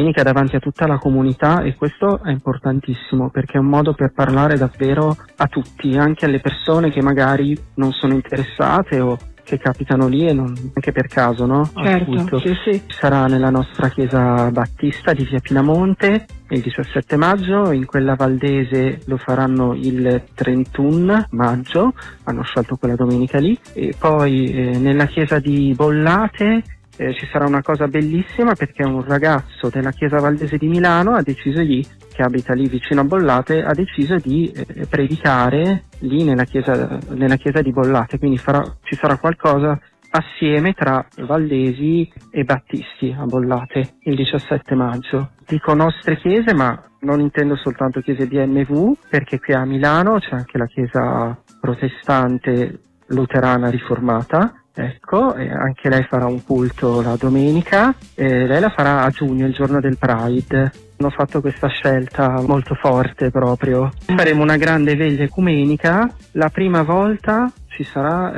domenica davanti a tutta la comunità, e questo è importantissimo perché è un modo per parlare davvero a tutti, anche alle persone che magari non sono interessate o che capitano lì e non anche per caso, no? Certo, sì. Sarà nella nostra chiesa battista di Via Pinamonte il 17 maggio, in quella valdese lo faranno il 31 maggio, hanno scelto quella domenica lì, e poi nella chiesa di Bollate ci sarà una cosa bellissima perché un ragazzo della chiesa valdese di Milano ha deciso che abita lì vicino a Bollate, ha deciso di predicare lì nella chiesa di Bollate, quindi ci sarà qualcosa assieme tra valdesi e battisti a Bollate il 17 maggio. Dico nostre chiese, ma non intendo soltanto chiese BMV, perché qui a Milano c'è anche la chiesa protestante luterana riformata. Ecco, anche lei farà un culto la domenica, lei la farà a giugno, il giorno del Pride. Hanno fatto questa scelta molto forte proprio. Faremo una grande veglia ecumenica, la prima volta ci sarà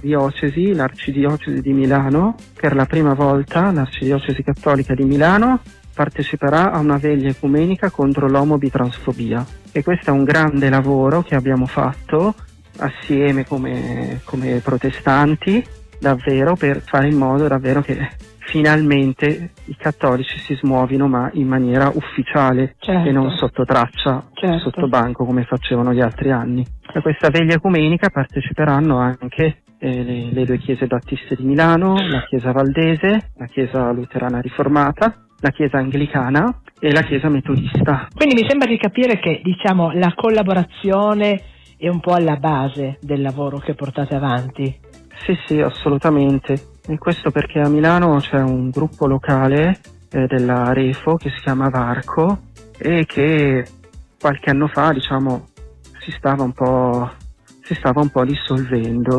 l'arcidiocesi di Milano, per la prima volta l'arcidiocesi cattolica di Milano parteciperà a una veglia ecumenica contro l'omobitransfobia, e questo è un grande lavoro che abbiamo fatto assieme come protestanti, davvero, per fare in modo davvero che finalmente i cattolici si smuovino, ma in maniera ufficiale, certo, e non sotto traccia, certo, sotto banco come facevano gli altri anni. A questa veglia ecumenica parteciperanno anche le due chiese battiste di Milano, la chiesa valdese, la chiesa luterana riformata, la chiesa anglicana e la chiesa metodista. Quindi mi sembra di capire che, diciamo, la collaborazione è un po' alla base del lavoro che portate avanti. Sì, assolutamente. E questo perché a Milano c'è un gruppo locale della Refo che si chiama Varco, e che qualche anno fa, diciamo, si stava un po' dissolvendo.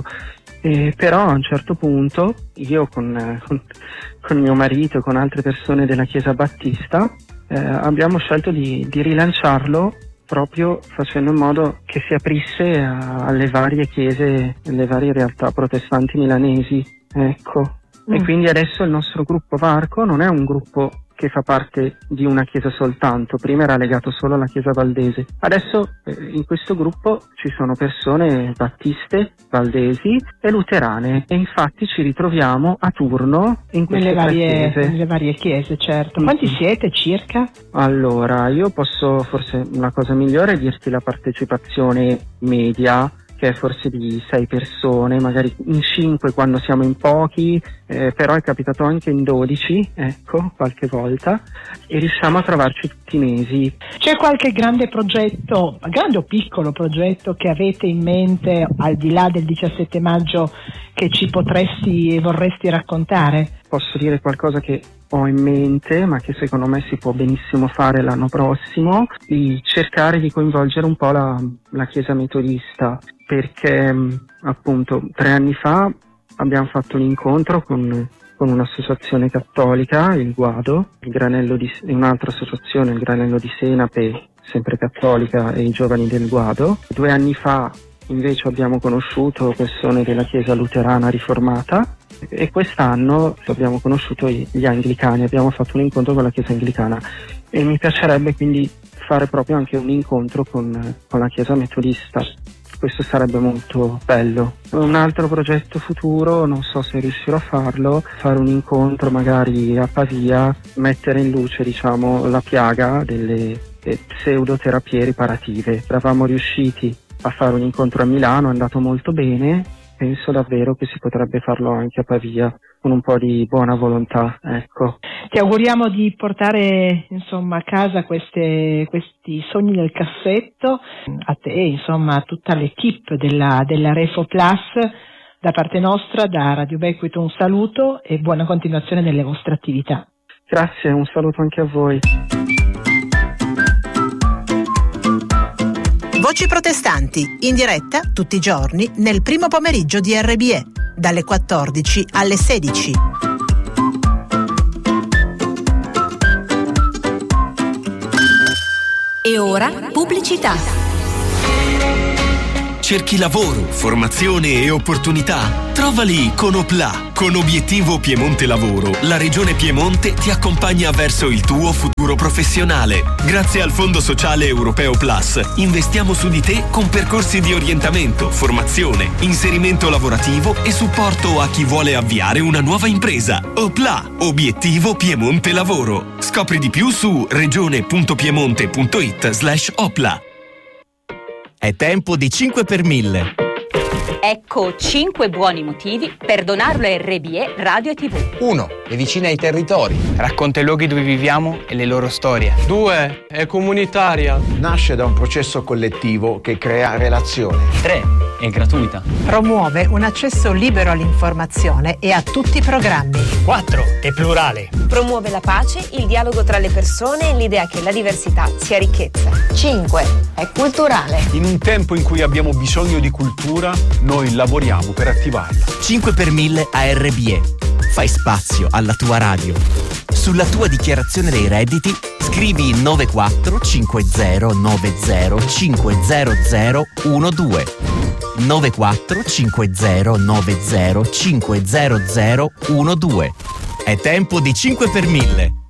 Però a un certo punto io con mio marito e con altre persone della Chiesa Battista abbiamo scelto di rilanciarlo, proprio facendo in modo che si aprisse alle varie chiese, alle varie realtà protestanti milanesi, ecco. E quindi adesso il nostro gruppo Varco non è un gruppo che fa parte di una chiesa soltanto, prima era legato solo alla chiesa valdese. Adesso in questo gruppo ci sono persone battiste, valdesi e luterane, e infatti ci ritroviamo a turno in queste chiese. Nelle varie chiese, certo. Quanti siete circa? Allora, io posso, forse la cosa migliore è dirti la partecipazione media, che è forse di 6 persone, magari in 5 quando siamo in pochi, però è capitato anche in 12, ecco, qualche volta, e riusciamo a trovarci tutti i mesi. C'è qualche grande progetto, grande o piccolo progetto, che avete in mente al di là del 17 maggio che ci potresti e vorresti raccontare? Posso dire qualcosa che ho in mente, ma che secondo me si può benissimo fare l'anno prossimo, di cercare di coinvolgere un po' la Chiesa metodista, perché appunto 3 anni fa abbiamo fatto un incontro con un'associazione cattolica, il Guado, un'altra associazione, il Granello di Senape, sempre cattolica, e i giovani del Guado. 2 anni fa invece abbiamo conosciuto persone della Chiesa luterana riformata, e quest'anno abbiamo conosciuto gli anglicani, abbiamo fatto un incontro con la Chiesa anglicana, e mi piacerebbe quindi fare proprio anche un incontro con la Chiesa metodista. Questo sarebbe molto bello. Un altro progetto futuro, non so se riuscirò a farlo, fare un incontro magari a Pavia, mettere in luce, diciamo, la piaga delle pseudoterapie riparative. Eravamo riusciti a fare un incontro a Milano, è andato molto bene, penso davvero che si potrebbe farlo anche a Pavia, con un po' di buona volontà, ecco. Ti auguriamo di portare, insomma, a casa questi sogni nel cassetto, a te, insomma, a tutta l'equipe della Refo Plus. Da parte nostra, da Radio Bequito, un saluto e buona continuazione nelle vostre attività. Grazie, un saluto anche a voi. Voci protestanti, in diretta tutti i giorni nel primo pomeriggio di RBE, dalle 14 alle 16. E ora pubblicità. Cerchi lavoro, formazione e opportunità? Trovali con Opla. Con Obiettivo Piemonte Lavoro, la Regione Piemonte ti accompagna verso il tuo futuro professionale. Grazie al Fondo Sociale Europeo Plus, investiamo su di te con percorsi di orientamento, formazione, inserimento lavorativo e supporto a chi vuole avviare una nuova impresa. Opla, Obiettivo Piemonte Lavoro. Scopri di più su regione.piemonte.it/Opla. È tempo di 5 per 1000. Ecco 5 buoni motivi per donarlo a RBE Radio e TV. 1. È vicina ai territori. Racconta i luoghi dove viviamo e le loro storie. 2. È comunitaria. Nasce da un processo collettivo che crea relazione. 3. È gratuita. Promuove un accesso libero all'informazione e a tutti i programmi. 4. È plurale. Promuove la pace, il dialogo tra le persone e l'idea che la diversità sia ricchezza. 5. È culturale. In un tempo in cui abbiamo bisogno di cultura, noi lavoriamo per attivarla. 5 per 1000 a RBE. Fai spazio alla tua radio. Sulla tua dichiarazione dei redditi scrivi 945090500012. 945090500012. È tempo di 5 per 1000.